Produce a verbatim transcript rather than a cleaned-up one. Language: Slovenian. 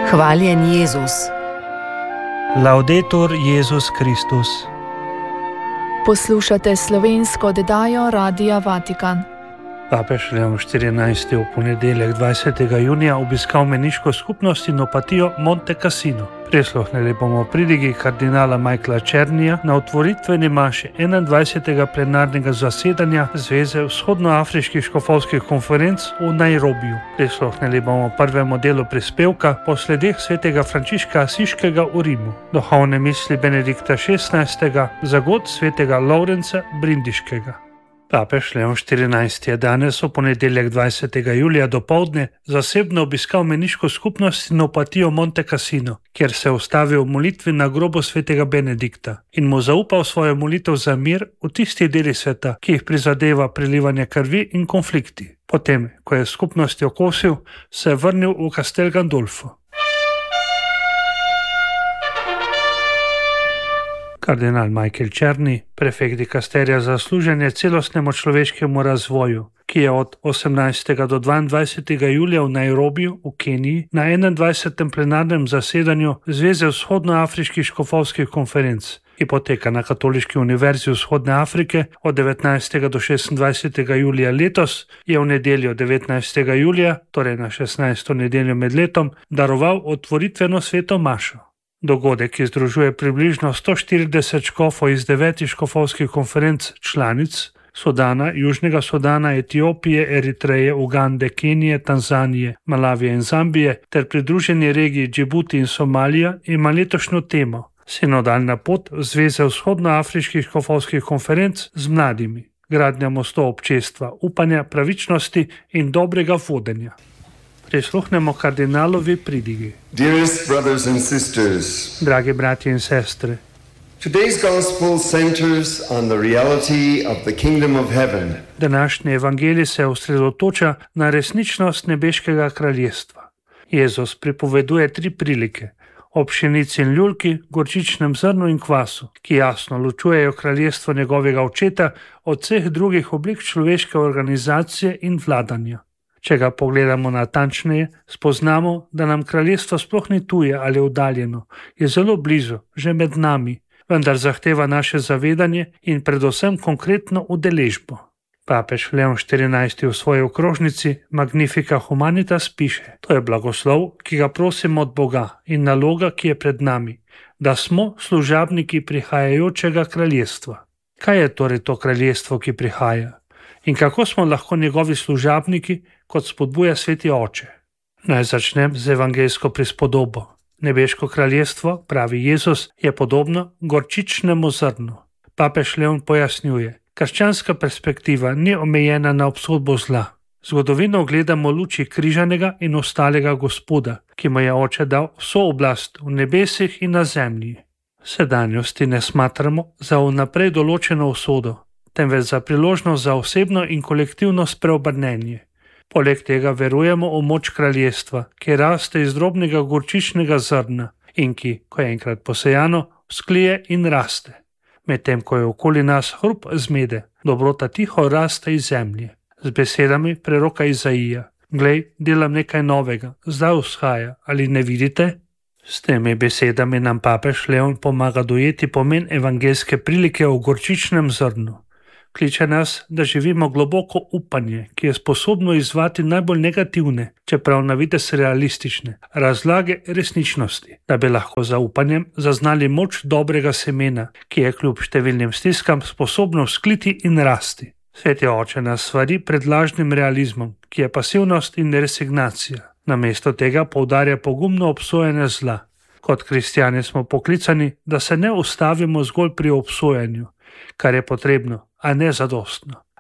Hvaljen Jezus. Laudetur Jezus Kristus. Poslušate slovensko oddajo Radia Vatikan. Papež Leon štirinajsti v ponedeljek dvajsetega junija obiskal meniško skupnost in opatijo Monte Cassino. Prisluhnili bomo pridigi kardinala Michaela Czernija na otvoritveni maši enaindvajsetega plenarnega zasedanja Zveze vzhodnoafriških škofovskih konferenc v Nairobiju. Prisluhnili bomo prvemu delu prispevka po sledeh svetega Frančiška Asiškega v Rimu, duhovne misli Benedikta šestnajstega, zagod svetega Lovrenca Brindiškega. Papež Leon štirinajsti je danes v ponedeljek dvajsetega julija dopoldne zasebno obiskal meniško skupnost in opatijo Monte Cassino, kjer se je ustavil v molitvi na grobu svetega Benedikta in mu zaupal svojo molitev za mir v tistih delih sveta, ki jih prizadeva prelivanje krvi in konflikti. Potem, ko je skupnosti okosil, se je vrnil v Castel Gandolfo. Kardinal Michael Czerny, prefekt dikasterija za služenje celostnemu človeškemu razvoju, ki je od osemnajstega do dvaindvajsetega julija v Nairobiju v Keniji na enaindvajsetem plenarnem zasedanju Zveze vzhodnoafriških škofovskih konferenc, ki poteka na Katoliški univerzi Vzhodne Afrike od devetnajstega do šestindvajsetega julija letos, je v nedeljo devetnajstega julija, torej na šestnajsto nedeljo med letom, daroval otvoritveno sveto mašo. Dogodek, ki združuje približno sto štirideset škofov iz devetih škofovskih konferenc članic Sudana, Južnega Sudana, Etiopije, Eritreje, Ugande, Kenije, Tanzanije, Malavije in Zambije ter pridruženi regiji Džibuti in Somalija, ima letošnjo temo Sinodalna pot Zveze vzhodnoafriških škofovskih konferenc z mladimi, gradnja mostov občestva, upanja, pravičnosti in dobrega vodenja. Prisluhnemo kardinalovi pridigi. Dearest brothers and sisters, Dragi bratje in sestre, today's gospel centers on the reality of the kingdom of heaven. Današnji evangelij se osredotoča na resničnost nebeškega kraljestva. Jezus pripoveduje tri prilike o pšenici in ljulki, gorčičnem zrnu in kvasu, ki jasno ločujejo kraljestvo njegovega očeta od vseh drugih oblik človeške organizacije in vladanja. Če ga pogledamo natančneje, spoznamo, da nam kraljestvo sploh ni tuje ali oddaljeno, je zelo blizu, že med nami, vendar zahteva naše zavedanje in predvsem konkretno udeležbo. Papež Leon štirinajsti v svoji okrožnici Magnifica Humanitas piše: to je blagoslov, ki ga prosimo od Boga in naloga, ki je pred nami, da smo služabniki prihajajočega kraljestva. Kaj je torej to kraljestvo, ki prihaja? In kako smo lahko njegovi služabniki, kot spodbuja sveti oče? Naj začnem z evangeljsko prispodobo. Nebeško kraljestvo, pravi Jezus, je podobno gorčičnemu zrnu. Papež Leon pojasnjuje: krščanska perspektiva ni omejena na obsodbo zla. Zgodovino gledamo v luči križanega in ostalega Gospoda, ki mu je oče dal vso oblast v nebesih in na zemlji. Sedanjosti ne smatramo za vnaprej določeno usodo, temveč za priložnost za osebno in kolektivno spreobrnenje. Poleg tega verujemo v moč kraljestva, ki raste iz drobnega gorčičnega zrna in ki, ko je enkrat posejano, vzklije in raste. Medtem ko je okoli nas hrup zmede, dobrota tiho raste iz zemlje. Z besedami preroka Izaija: glej, delam nekaj novega, zdaj vzhaja, ali ne vidite? S temi besedami nam papež Leon pomaga dojeti pomen evangeljske prilike o gorčičnem zrnu. Kliče nas, da živimo globoko upanje, ki je sposobno izzvati najbolj negativne, čeprav na videz realistične, razlage resničnosti, da bi lahko za upanjem zaznali moč dobrega semena, ki je kljub številnim stiskam sposobno vzkliti in rasti. Sveti oče nas svari pred lažnim realizmom, ki je pasivnost in resignacija. Namesto tega poudarja pogumno obsojanje zla. Kot kristjani smo poklicani, da se ne ustavimo zgolj pri obsojanju, kar je potrebno, a ne zadostno.